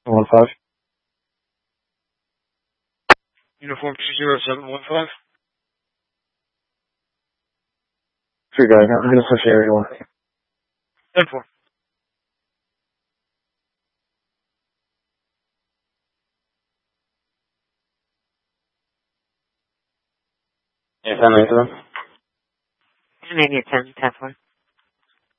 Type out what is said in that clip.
1-5. Uniform 20715. Sure, guys. I'm going to push area 1. 10-4. Yeah, 10-9 to them. 10-10, 10-4.